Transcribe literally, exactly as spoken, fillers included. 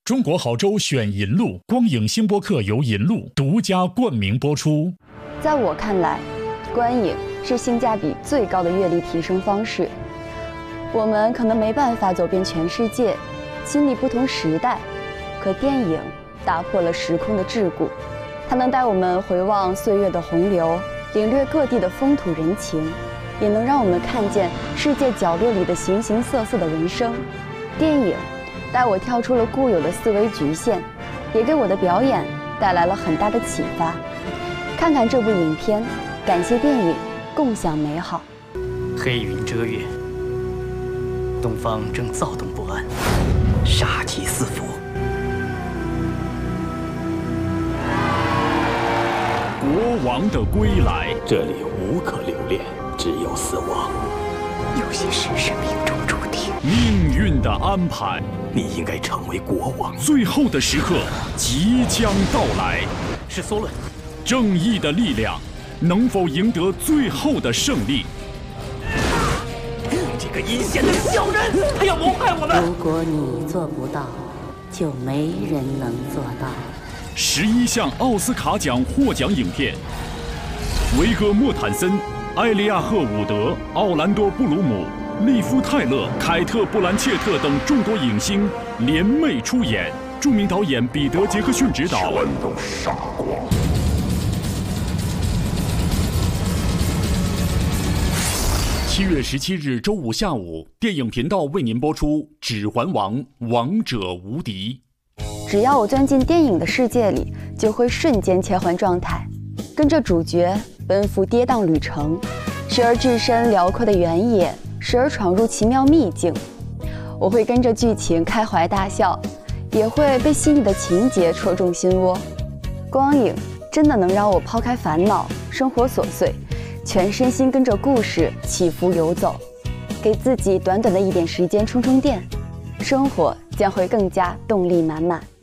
中国好州选银路，光影星播客由银路独家冠名播出。 在我看来，观影是性价比最高的阅历提升方式。我们可能没办法走遍全世界，经历不同时代，可电影打破了时空的桎梏，它能带我们回望岁月的洪流，领略各地的风土人情，也能让我们看见世界角落里的形形色色的人生。电影带我跳出了固有的思维局限，也给我的表演带来了很大的启发。看看这部影片，感谢电影，共享美好。 黑云遮月，东方正躁动不安，杀机四伏。 国王的归来， 这里无可留恋，只有死亡。 有些事是命中注定， 命运的安排。 你应该成为国王。 最后的时刻即将到来， 是梭伦。 正义的力量能否赢得最后的胜利？ 这个阴险的小人，他要谋害我们！ 如果你做不到，就没人能做到。 十一项奥斯卡奖获奖影片，维戈·莫坦森、埃利亚赫·伍德、奥兰多·布鲁姆、利夫·泰勒、凯特·布兰切特等众多影星联袂出演，著名导演彼得·杰克逊执导。 全都杀光！ 七月十七日周五下午，电影频道为您播出《指环王：王者无敌》。 只要我钻进电影的世界里，就会瞬间切换状态，跟着主角奔赴跌宕旅程，时而置身辽阔的原野，时而闯入奇妙秘境。我会跟着剧情开怀大笑，也会被细腻的情节戳中心窝。光影真的能让我抛开烦恼、生活琐碎，全身心跟着故事起伏游走，给自己短短的一点时间充充电，生活将会更加动力满满。